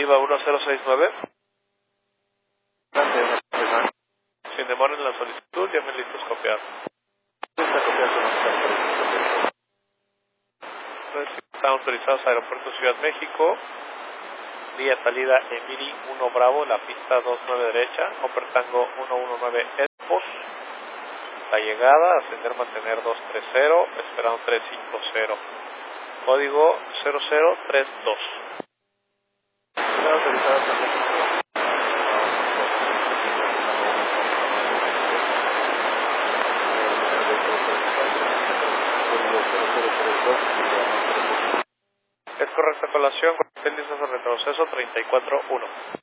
Viva 1069. Gracias. Sin demora en la solicitud, ya me listos copiar. Están autorizados Aeropuerto Ciudad México. Vía salida Emiri 1 Bravo, la pista 29 derecha, Hopper Tango 119 Expos. La llegada, ascender, mantener 230, esperado 350. Código 0032. Está autorizado también. Es correcta colación, con índices de retroceso 34.1.